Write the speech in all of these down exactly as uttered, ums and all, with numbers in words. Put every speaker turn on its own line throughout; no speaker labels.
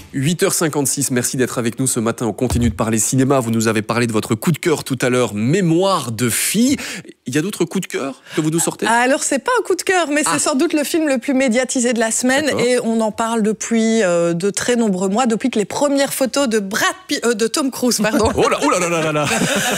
huit heures cinquante-six, merci d'être avec nous ce matin. On continue de parler cinéma. Vous nous avez parlé de votre coup de cœur tout à l'heure, Mémoire de fille. Il y a d'autres coups de cœur que vous nous sortez ?
Alors, c'est pas un coup de cœur, mais ah. c'est sans doute le film le plus médiatisé de la semaine. D'accord. Et on en parle depuis euh, de très nombreux mois, depuis que les premières photos de Brad Pitt, euh, de Tom Cruise, pardon.
oh là, oh là là là là là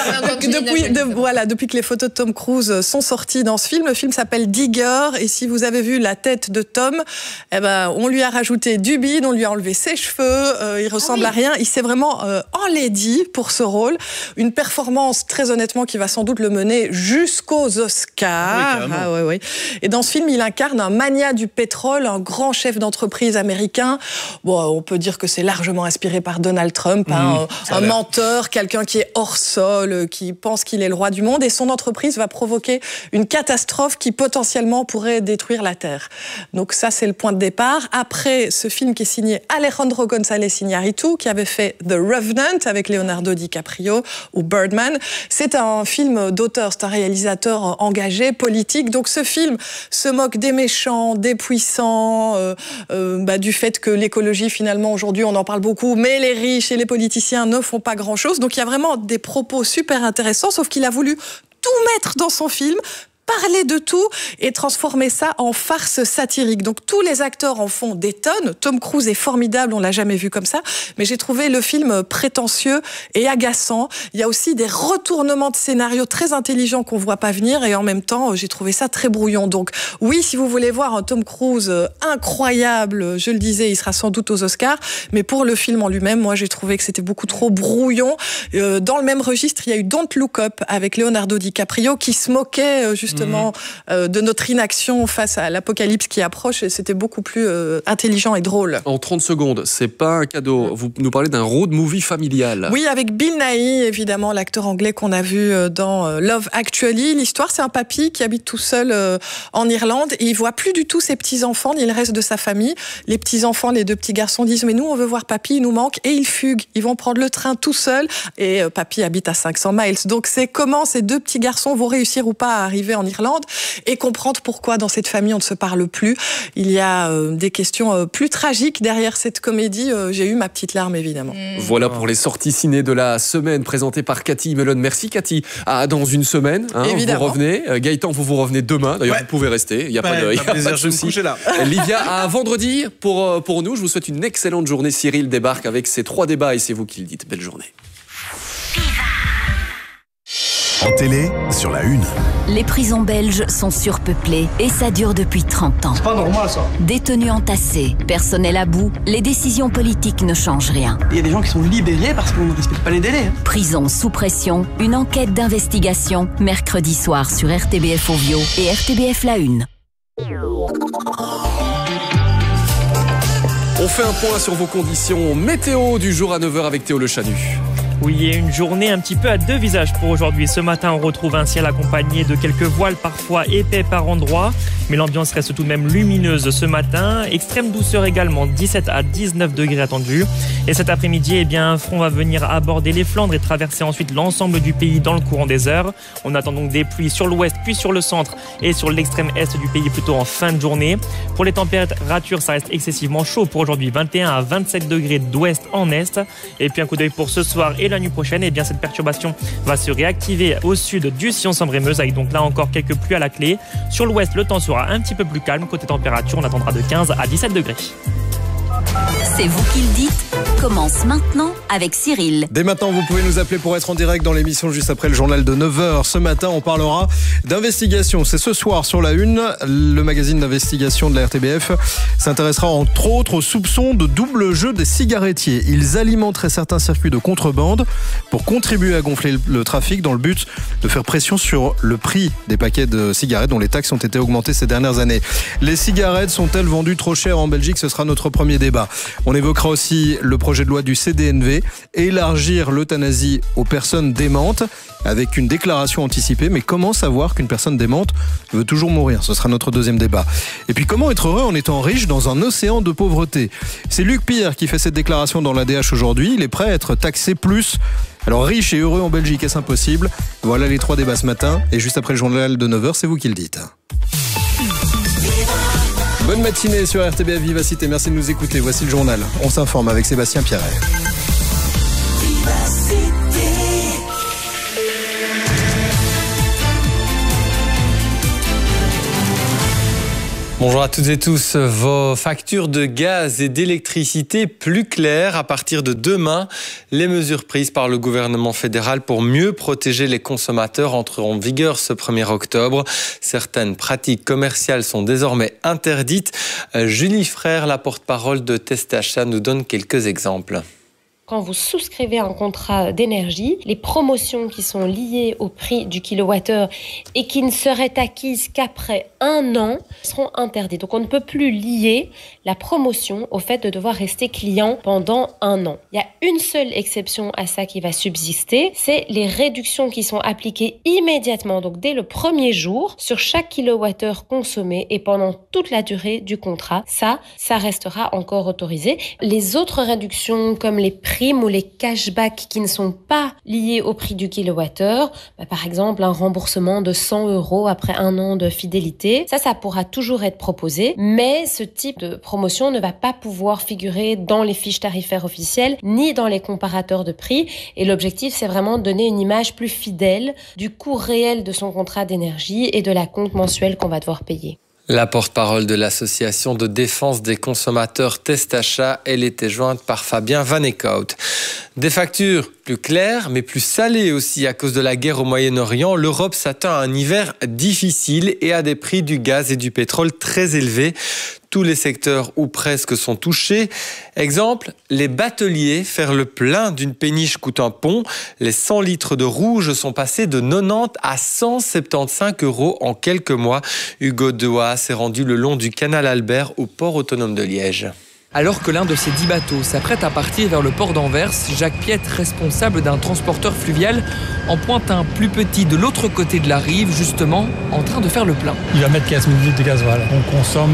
depuis, de, voilà, depuis que les photos de Tom Cruise sont sorties dans ce film. Le film s'appelle Digger. Et si vous avez vu la tête de Tom, eh ben, on lui a rajouté du bide, on lui a enlevé ses cheveux. Euh, il ressemble ah oui. à rien. Il s'est vraiment euh, enlaidi pour ce rôle. Une performance, très honnêtement, qui va sans doute le mener jusqu'aux Oscars. Oui, ah, ouais, ouais. Et dans ce film, il incarne un magnat du pétrole, un grand chef d'entreprise américain. Bon, on peut dire que c'est largement inspiré par Donald Trump, mmh, hein, un, un menteur, quelqu'un qui est hors sol, qui pense qu'il est le roi du monde. Et son entreprise va provoquer une catastrophe qui potentiellement pourrait détruire la Terre. Donc ça, c'est le point de départ. Après, ce film qui est signé Alejandro González Iñárritu, qui avait fait The Revenant avec Leonardo DiCaprio ou Birdman. C'est un film d'auteur, c'est un réalisateur engagé, politique. Donc ce film se moque des méchants, des puissants, euh, euh, bah, du fait que l'écologie, finalement, aujourd'hui, on en parle beaucoup, mais les riches et les politiciens ne font pas grand-chose. Donc il y a vraiment des propos super intéressants, sauf qu'il a voulu tout mettre dans son film, parler de tout et transformer ça en farce satirique. Donc tous les acteurs en font des tonnes. Tom Cruise est formidable, on l'a jamais vu comme ça, mais j'ai trouvé le film prétentieux et agaçant. Il y a aussi des retournements de scénario très intelligents qu'on voit pas venir et en même temps, j'ai trouvé ça très brouillon. Donc oui, si vous voulez voir un Tom Cruise incroyable, je le disais, il sera sans doute aux Oscars, mais pour le film en lui-même, moi j'ai trouvé que c'était beaucoup trop brouillon. Euh, dans le même registre, il y a eu Don't Look Up avec Leonardo DiCaprio qui se moquait euh, justement Mmh. Euh, de notre inaction face à l'apocalypse qui approche, et c'était beaucoup plus euh, intelligent et drôle.
En trente secondes, c'est pas un cadeau. Vous nous parlez d'un road movie familial.
Oui, avec Bill Nighy, évidemment, l'acteur anglais qu'on a vu dans euh, Love Actually. L'histoire, c'est un papy qui habite tout seul euh, en Irlande et il voit plus du tout ses petits-enfants ni le reste de sa famille. Les petits-enfants, les deux petits garçons disent « mais nous, on veut voir papy, il nous manque » et ils fuguent. Ils vont prendre le train tout seuls et euh, papy habite à cinq cents miles. Donc c'est comment ces deux petits garçons vont réussir ou pas à arriver en Irlande et comprendre pourquoi dans cette famille on ne se parle plus. Il y a euh, des questions euh, plus tragiques derrière cette comédie. Euh, j'ai eu ma petite larme évidemment.
Mmh. Voilà pour les sorties ciné de la semaine présentées par Cathy Melon. Merci Cathy. À dans une semaine, hein, vous revenez. Euh, Gaëtan, vous vous revenez demain. D'ailleurs, ouais. vous pouvez rester. Il n'y a, ouais, pas de, y a pas de souci. Livia, à vendredi pour, pour nous. Je vous souhaite une excellente journée. Cyril débarque avec ses trois débats et c'est vous qui le dites. Belle journée.
En télé, sur la une.
Les prisons belges sont surpeuplées et ça dure depuis trente ans.
C'est pas normal ça.
Détenus entassés, personnel à bout, les décisions politiques ne changent rien.
Il y a des gens qui sont libérés parce qu'on ne respecte pas les délais. Hein.
Prison sous pression, une enquête d'investigation, mercredi soir sur R T B F Ovio et R T B F La Une.
On fait un point sur vos conditions météo du jour à neuf heures avec Théo Le Chanu.
Oui, et une journée un petit peu à deux visages pour aujourd'hui. Ce matin, on retrouve un ciel accompagné de quelques voiles, parfois épais par endroits. Mais l'ambiance reste tout de même lumineuse ce matin. Extrême douceur également, dix-sept à dix-neuf degrés attendus. Et cet après-midi, eh bien, un front va venir aborder les Flandres et traverser ensuite l'ensemble du pays dans le courant des heures. On attend donc des pluies sur l'ouest, puis sur le centre et sur l'extrême est du pays plutôt en fin de journée. Pour les températures, ça reste excessivement chaud pour aujourd'hui. vingt et un à vingt-sept degrés d'ouest en est. Et puis un coup d'œil pour ce soir et la nuit prochaine, eh bien cette perturbation va se réactiver au sud du sillon Sambre-et-Meuse avec donc là encore quelques pluies à la clé. Sur l'ouest, le temps sera un petit peu plus calme. Côté température, on attendra de quinze à dix-sept degrés.
C'est vous qui le dites. Commence maintenant avec Cyril.
Dès maintenant, vous pouvez nous appeler pour être en direct dans l'émission juste après le journal de neuf heures. Ce matin, on parlera d'investigation. C'est ce soir sur la une. Le magazine d'investigation de la R T B F s'intéressera entre autres aux soupçons de double jeu des cigarettiers. Ils alimenteraient certains circuits de contrebande pour contribuer à gonfler le trafic dans le but de faire pression sur le prix des paquets de cigarettes dont les taxes ont été augmentées ces dernières années. Les cigarettes sont-elles vendues trop cher en Belgique? Ce sera notre premier débat. On évoquera aussi le projet de loi du C D N V, élargir l'euthanasie aux personnes démentes avec une déclaration anticipée. Mais comment savoir qu'une personne démente veut toujours mourir? Ce sera notre deuxième débat. Et puis comment être heureux en étant riche dans un océan de pauvreté? C'est Luc Pierre qui fait cette déclaration dans l'A D H aujourd'hui. Il est prêt à être taxé plus. Alors riche et heureux en Belgique, est-ce impossible? Voilà les trois débats ce matin. Et juste après le journal de neuf heures, c'est vous qui le dites. Bonne matinée sur R T B F Vivacité. Merci de nous écouter. Voici le journal. On s'informe avec Sébastien Pierret.
Bonjour à toutes et tous. Vos factures de gaz et d'électricité plus claires à partir de demain. Les mesures prises par le gouvernement fédéral pour mieux protéger les consommateurs entreront en vigueur ce premier octobre. Certaines pratiques commerciales sont désormais interdites. Julie Frère, la porte-parole de Testachat, nous donne quelques exemples.
Quand vous souscrivez un contrat d'énergie, les promotions qui sont liées au prix du kilowattheure et qui ne seraient acquises qu'après un an seront interdites. Donc on ne peut plus lier la promotion au fait de devoir rester client pendant un an. Il y a une seule exception à ça qui va subsister, c'est les réductions qui sont appliquées immédiatement, donc dès le premier jour, sur chaque kilowattheure consommé et pendant toute la durée du contrat. Ça, ça restera encore autorisé. Les autres réductions comme les prix ou les cashbacks qui ne sont pas liés au prix du kilowattheure, bah par exemple un remboursement de cent euros après un an de fidélité, ça, ça pourra toujours être proposé, mais ce type de promotion ne va pas pouvoir figurer dans les fiches tarifaires officielles ni dans les comparateurs de prix. Et l'objectif, c'est vraiment de donner une image plus fidèle du coût réel de son contrat d'énergie et de la compte mensuelle qu'on va devoir payer.
La porte-parole de l'association de défense des consommateurs Testachat, elle était jointe par Fabien Van Eekhout. Des factures plus claires, mais plus salées aussi à cause de la guerre au Moyen-Orient. L'Europe s'attend à un hiver difficile et à des prix du gaz et du pétrole très élevés. Tous les secteurs ou presque sont touchés. Exemple, les bateliers, faire le plein d'une péniche coûte un pont. Les cent litres de rouge sont passés de quatre-vingt-dix à cent soixante-quinze euros en quelques mois. Hugo Dewa s'est rendu le long du canal Albert au port autonome de Liège.
Alors que l'un de ces dix bateaux s'apprête à partir vers le port d'Anvers, Jacques Piette, responsable d'un transporteur fluvial, en pointe un plus petit de l'autre côté de la rive, justement, en train de faire le plein.
Il va mettre quinze mille litres de gasoil. On consomme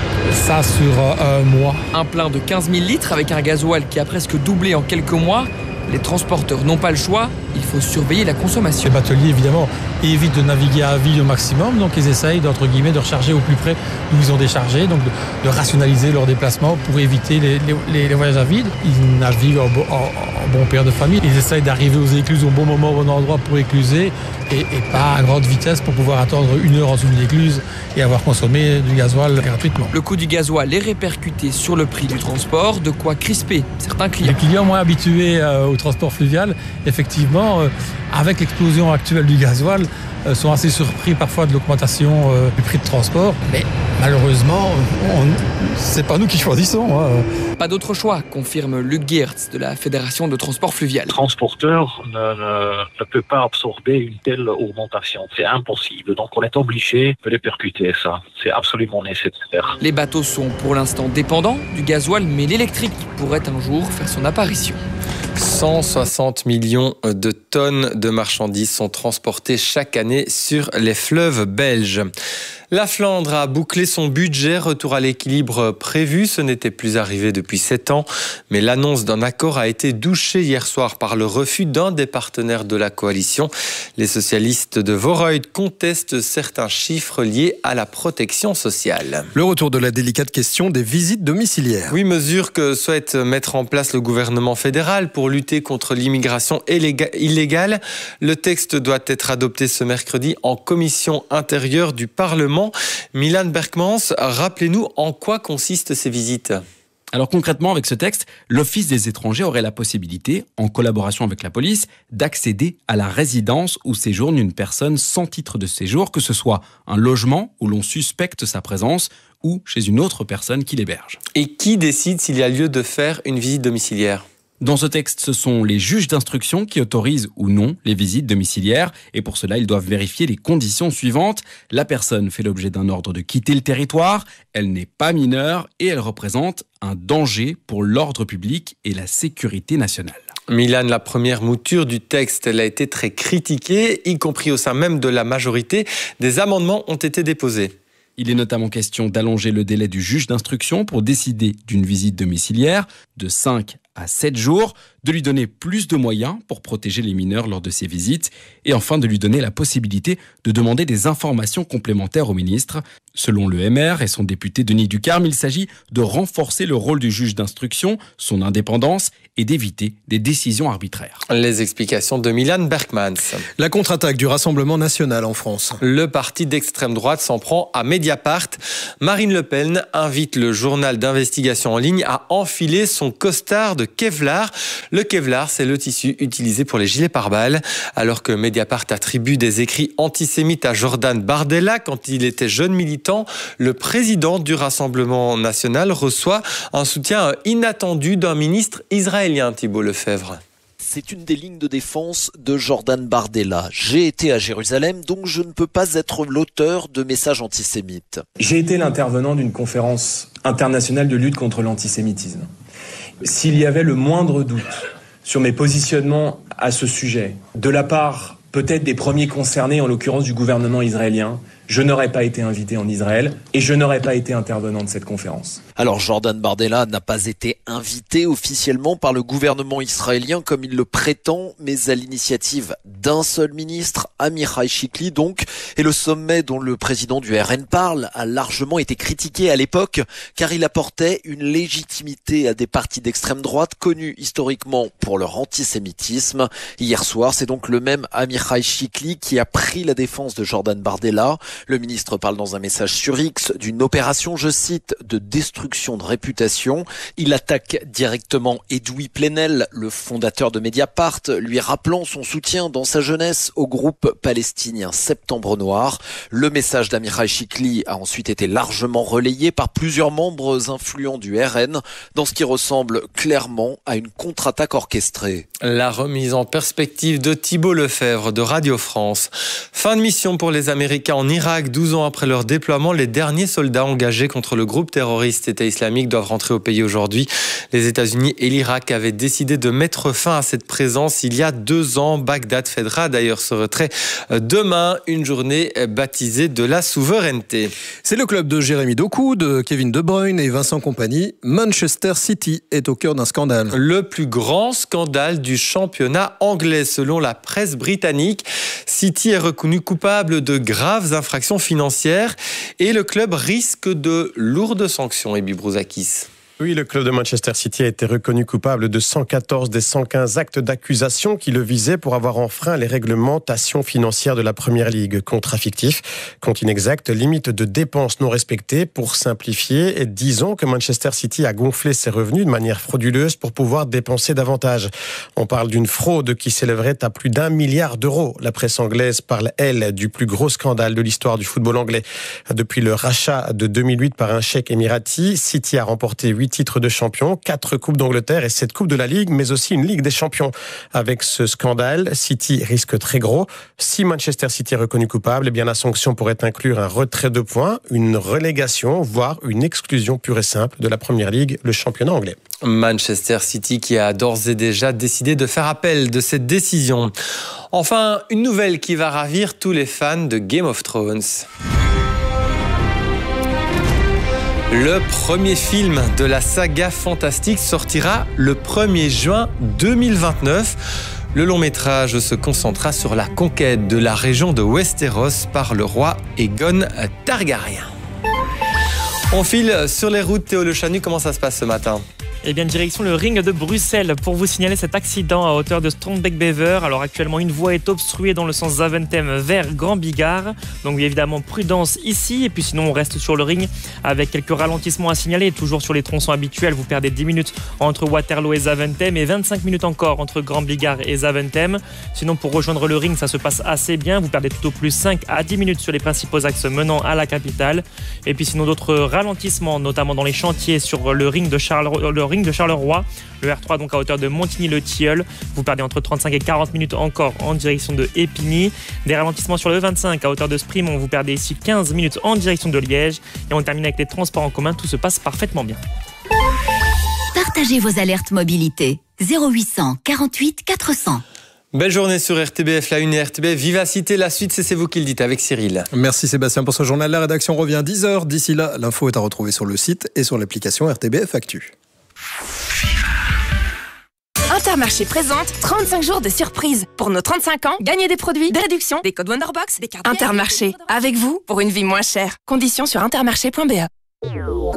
ça sur un mois.
Un plein de quinze mille litres avec un gasoil qui a presque doublé en quelques mois. Les transporteurs n'ont pas le choix, il faut surveiller la consommation.
Les bateliers, évidemment, évitent de naviguer à vide au maximum, donc ils essayent, d'entre guillemets, de recharger au plus près où ils ont déchargé, donc de, de rationaliser leurs déplacements pour éviter les, les, les voyages à vide. Ils naviguent en, en, en bon père de famille, ils essayent d'arriver aux écluses au bon moment, au bon endroit pour écluser, et, et pas à grande vitesse pour pouvoir attendre une heure en une écluse et avoir consommé du gasoil gratuitement.
Le coût du gasoil est répercuté sur le prix du transport, de quoi crisper certains clients.
Les clients moins habitués euh, au transport fluvial, effectivement, euh, avec l'explosion actuelle du gasoil, euh, sont assez surpris parfois de l'augmentation euh, du prix de transport. Mais malheureusement, on, c'est pas nous qui choisissons. Hein.
Pas d'autre choix, confirme Luc Geertz de la Fédération de transport fluvial.
Le transporteur ne, ne, ne peut pas absorber une telle augmentation. C'est impossible. Donc on est obligé de répercuter ça. C'est absolument nécessaire.
Les bateaux sont pour l'instant dépendants du gasoil, mais l'électrique pourrait un jour faire son apparition.
cent soixante millions de tonnes de marchandises sont transportées chaque année sur les fleuves belges. La Flandre a bouclé son budget, retour à l'équilibre prévu. Ce n'était plus arrivé depuis sept ans. Mais l'annonce d'un accord a été douchée hier soir par le refus d'un des partenaires de la coalition. Les socialistes de Voorhout contestent certains chiffres liés à la protection sociale.
Le retour de la délicate question des visites domiciliaires.
Oui, mesure que souhaite mettre en place le gouvernement fédéral pour lutter contre l'immigration illégale. Le texte doit être adopté ce mercredi en commission intérieure du Parlement. Milan Berkmans, rappelez-nous en quoi consistent ces visites.
Alors concrètement, avec ce texte, l'Office des étrangers aurait la possibilité, en collaboration avec la police, d'accéder à la résidence où séjourne une personne sans titre de séjour, que ce soit un logement où l'on suspecte sa présence ou chez une autre personne qui l'héberge.
Et qui décide s'il y a lieu de faire une visite domiciliaire ?
Dans ce texte, ce sont les juges d'instruction qui autorisent ou non les visites domiciliaires. Et pour cela, ils doivent vérifier les conditions suivantes. La personne fait l'objet d'un ordre de quitter le territoire, elle n'est pas mineure et elle représente un danger pour l'ordre public et la sécurité nationale.
Milan, la première mouture du texte, elle a été très critiquée, y compris au sein même de la majorité. Des amendements ont été déposés.
Il est notamment question d'allonger le délai du juge d'instruction pour décider d'une visite domiciliaire de cinq à sept jours, de lui donner plus de moyens pour protéger les mineurs lors de ses visites et enfin de lui donner la possibilité de demander des informations complémentaires au ministre. Selon le M R et son député Denis Ducarme, il s'agit de renforcer le rôle du juge d'instruction, son indépendance et d'éviter des décisions arbitraires.
Les explications de Milan Berkmans.
La contre-attaque du Rassemblement national en France.
Le parti d'extrême droite s'en prend à Mediapart. Marine Le Pen invite le journal d'investigation en ligne à enfiler son costard de Kevlar. Le Kevlar, c'est le tissu utilisé pour les gilets pare-balles. Alors que Mediapart attribue des écrits antisémites à Jordan Bardella quand il était jeune militant, le président du Rassemblement national reçoit un soutien inattendu d'un ministre israélien, Thibault Lefebvre.
C'est une des lignes de défense de Jordan Bardella. J'ai été à Jérusalem, donc je ne peux pas être l'auteur de messages antisémites.
J'ai été l'intervenant d'une conférence internationale de lutte contre l'antisémitisme. S'il y avait le moindre doute sur mes positionnements à ce sujet, de la part peut-être des premiers concernés, en l'occurrence du gouvernement israélien, je n'aurais pas été invité en Israël et je n'aurais pas été intervenant de cette conférence.
Alors Jordan Bardella n'a pas été invité officiellement par le gouvernement israélien comme il le prétend, mais à l'initiative d'un seul ministre, Amichai Shikli donc, et le sommet dont le président du R N parle a largement été critiqué à l'époque car il apportait une légitimité à des partis d'extrême droite connus historiquement pour leur antisémitisme. Hier soir, c'est donc le même Amichai Shikli qui a pris la défense de Jordan Bardella. Le ministre parle dans un message sur X d'une opération, je cite, de destruction de réputation. Il attaque directement Edoui Plenel, le fondateur de Mediapart, lui rappelant son soutien dans sa jeunesse au groupe palestinien Septembre Noir. Le message d'Amichai Shikli a ensuite été largement relayé par plusieurs membres influents du R N, dans ce qui ressemble clairement à une contre-attaque orchestrée.
La remise en perspective de Thibault Lefebvre de Radio France. Fin de mission pour les Américains en Irak. douze ans après leur déploiement, les derniers soldats engagés contre le groupe terroriste État islamique doivent rentrer au pays aujourd'hui. Les États-Unis et l'Irak avaient décidé de mettre fin à cette présence il y a deux ans. Bagdad fêtera d'ailleurs ce retrait demain, une journée baptisée de la souveraineté.
C'est le club de Jérémy Doku, de Kevin De Bruyne et Vincent Kompany. Manchester City est au cœur d'un scandale.
Le plus grand scandale du championnat anglais selon la presse britannique. City est reconnu coupable de graves infractions financières et le club risque de lourdes sanctions. Ebi Brouzakis.
Oui, le club de Manchester City a été reconnu coupable de cent quatorze des cent quinze actes d'accusation qui le visaient pour avoir enfreint les réglementations financières de la Première Ligue. Contrat fictif, compte inexact, limite de dépenses non respectées. Pour simplifier, et disons que Manchester City a gonflé ses revenus de manière frauduleuse pour pouvoir dépenser davantage. On parle d'une fraude qui s'élèverait à plus d'un milliard d'euros. La presse anglaise parle, elle, du plus gros scandale de l'histoire du football anglais. Depuis le rachat de deux mille huit par un cheikh émirati, City a remporté huit titres de champion, quatre coupes d'Angleterre et sept coupes de la Ligue, mais aussi une Ligue des champions. Avec ce scandale, City risque très gros. Si Manchester City est reconnu coupable, eh bien la sanction pourrait inclure un retrait de points, une relégation, voire une exclusion pure et simple de la Première Ligue, le championnat anglais.
Manchester City qui a d'ores et déjà décidé de faire appel de cette décision. Enfin, une nouvelle qui va ravir tous les fans de Game of Thrones. Le premier film de la saga fantastique sortira le premier juin deux mille vingt-neuf. Le long métrage se concentrera sur la conquête de la région de Westeros par le roi Aegon Targaryen. On file sur les routes. Théo Le Chanu, comment ça se passe ce matin ?
Eh bien, direction le ring de Bruxelles pour vous signaler cet accident à hauteur de Strombeek-Bever. Alors actuellement, une voie est obstruée dans le sens Zaventem vers Grand Bigard. Donc évidemment, prudence ici. Et puis sinon, on reste sur le ring avec quelques ralentissements à signaler. Toujours sur les tronçons habituels, vous perdez dix minutes entre Waterloo et Zaventem et vingt-cinq minutes encore entre Grand Bigard et Zaventem. Sinon, pour rejoindre le ring, ça se passe assez bien. Vous perdez tout au plus cinq à dix minutes sur les principaux axes menant à la capitale. Et puis sinon, d'autres ralentissements, notamment dans les chantiers sur le ring de Charleroi. Le ring de Charleroi, le R trois donc à hauteur de Montigny-le-Tilleul. Vous perdez entre trente-cinq et quarante minutes encore en direction de Épigny. Des ralentissements sur le E vingt-cinq à hauteur de Sprimont. Vous perdez ici quinze minutes en direction de Liège. Et on termine avec les transports en commun. Tout se passe parfaitement bien.
Partagez vos alertes mobilité. zéro huit cent quarante-huit quatre cents.
Belle journée sur R T B F, la une et R T B F Vivacité. La suite, c'est, c'est vous qui le dites avec Cyril.
Merci Sébastien pour ce journal. La rédaction revient à dix heures. D'ici là, l'info est à retrouver sur le site et sur l'application R T B F Actu.
Intermarché présente trente-cinq jours de surprise. Pour nos trente-cinq ans, gagnez des produits, des réductions, des codes Wonderbox, des cartes... Intermarché, avec vous pour une vie moins chère. Conditions sur intermarché point b e.